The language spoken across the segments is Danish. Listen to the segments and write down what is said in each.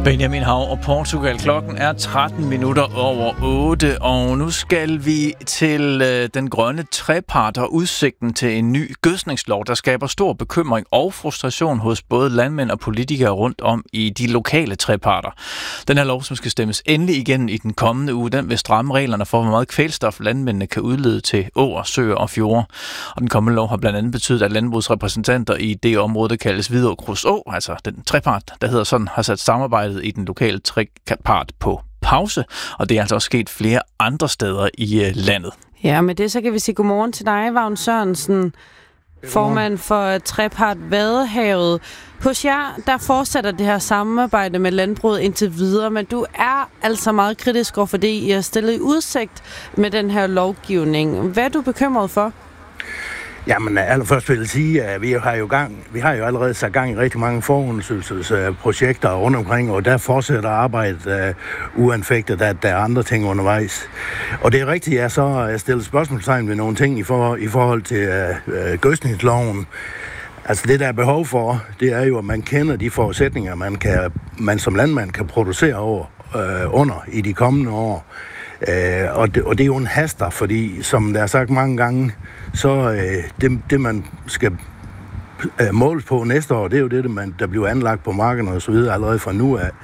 Benjamin Hav og Portugal. Klokken er 13 minutter over 8, og nu skal vi til den grønne trepart og udsigten til en ny gødskningslov, der skaber stor bekymring og frustration hos både landmænd og politikere rundt om i de lokale treparter. Den her lov, som skal stemmes endelig igen i den kommende uge, den vil stramme reglerne for, hvor meget kvælstof landmændene kan udlede til åer, søer og fjorde. Og den kommende lov har blandt andet betydet, at landbrugsrepræsentanter i det område, der kaldes Hvidovre Å, altså den trepart, der hedder sådan, har sat samarbejdet i den lokale trepart på pause, og det er altså også sket flere andre steder i landet. Ja, med det så kan vi sige godmorgen til dig, Vagn Sørensen, formand for trepart Vadehavet. Hos jer, der fortsætter det her samarbejde med landbruget indtil videre, men du er altså meget kritisk over for det, I har stillet i udsigt med den her lovgivning. Hvad er du bekymret for? Jamen, allerførst vil jeg sige, at vi har jo allerede sat gang i rigtig mange forundersøgelsesprojekter rundt omkring, og der fortsætter arbejdet uanfægtet, at der er andre ting undervejs. Og det er rigtigt, at jeg så stillet spørgsmålstegn ved nogle ting i forhold til gødskningsloven. Altså det, der er behov for, det er jo, at man kender de forudsætninger, man som landmand kan producere under i de kommende år. Og det er jo en haster, fordi som der er sagt mange gange, så det man skal måles på næste år, det er jo det, der bliver anlagt på markerne og så videre allerede fra nu af.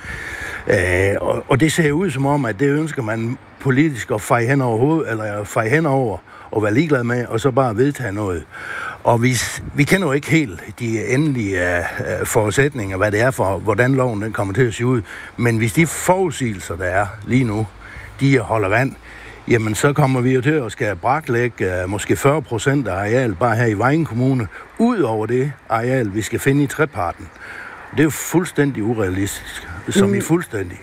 Og det ser ud som om, at det ønsker man politisk at feje hen over og være ligeglad med, og så bare vedtage noget. Og vi kender jo ikke helt de endelige forudsætninger, hvad det er for, hvordan loven den kommer til at se ud. Men hvis de forudsigelser, der er lige nu, de holder vand, jamen så kommer vi jo til at skal braklægge måske 40% af areal bare her i Vejen Kommune, ud over det areal, vi skal finde i treparten. Det er jo fuldstændig urealistisk, som i fuldstændig.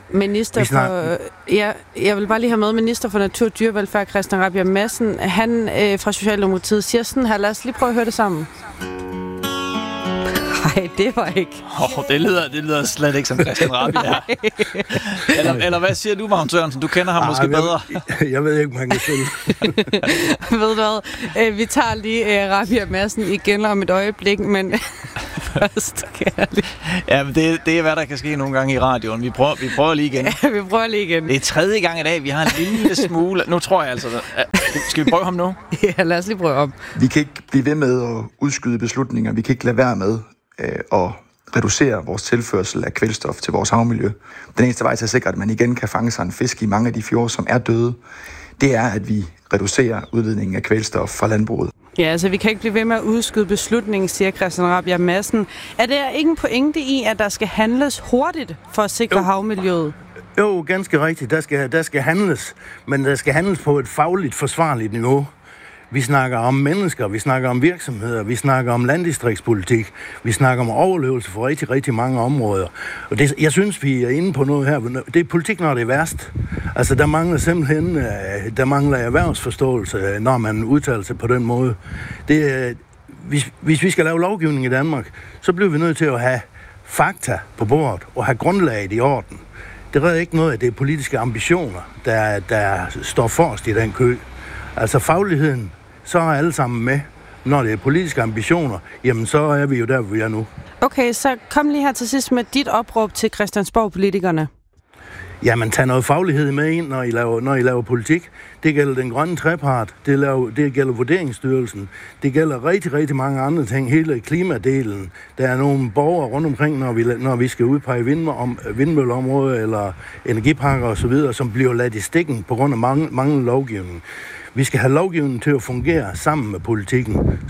Jeg vil bare lige have med minister for Natur og Dyrevelfærd, Christian Rabjerg Madsen. Han fra Socialdemokratiet siger sådan her, lad os lige prøve at høre det sammen. Nej, det var ikke. Det lyder slet ikke som Christian Rabjerg. eller hvad siger du, Vagn Sørensen? Du kender ham måske bedre. Jeg ved ikke, man kan sige. Ved du hvad? Vi tager lige Rabjerg Madsen igen om et øjeblik, men først kærligt. Ja, men det er, hvad der kan ske nogle gange i radioen. Vi prøver lige igen. Ja, vi prøver lige igen. Det er tredje gang i dag, vi har en lille smule. Nu tror jeg altså... Skal vi prøve ham nu? Ja, lad os lige prøve om. Vi kan ikke blive ved med at udskyde beslutninger. Vi kan ikke lade være med at reducere vores tilførsel af kvælstof til vores havmiljø. Den eneste vej til at sikre, at man igen kan fange sig en fisk i mange af de fjorde, som er døde, det er, at vi reducerer udledningen af kvælstof fra landbruget. Ja, altså vi kan ikke blive ved med at udskyde beslutningen, siger Christian Rabjerg Madsen. Er der ikke en pointe i, at der skal handles hurtigt for at sikre havmiljøet? Jo, ganske rigtigt. Der skal handles, men der skal handles på et fagligt forsvarligt niveau. Vi snakker om mennesker, vi snakker om virksomheder, vi snakker om landdistriktspolitik, vi snakker om overlevelse for rigtig, rigtig mange områder. Og jeg synes, vi er inde på noget her. Det er politik, når det er værst. Altså, der mangler simpelthen erhvervsforståelse, når man udtaler sig på den måde. Hvis vi skal lave lovgivning i Danmark, så bliver vi nødt til at have fakta på bordet og have grundlaget i orden. Det redder ikke noget af det politiske ambitioner, der står forrest i den kø. Altså fagligheden, så er alle sammen med. Når det er politiske ambitioner, jamen så er vi jo der, hvor vi er nu. Okay, så kom lige her til sidst med dit opråb til Christiansborg-politikerne. Jamen, tag noget faglighed med ind, når I laver politik. Det gælder den grønne trepart, det gælder Vurderingsstyrelsen, det gælder rigtig, rigtig mange andre ting, hele klimadelen. Der er nogle borgere rundt omkring, når vi skal udpege vindmølleområder eller energiparker osv., som bliver ladt i stikken på grund af manglende lovgivning. Vi skal have lovgivningen til at fungere sammen med politikken,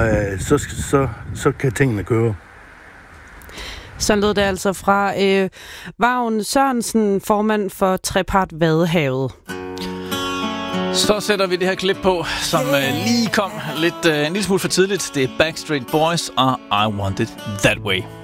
så kan tingene køre. Så lød det altså fra Vagn Sørensen, formand for trepart Vadehavet. Så sætter vi det her klip på, som lige kom en lille smule for tidligt. Det er Backstreet Boys og I Want It That Way.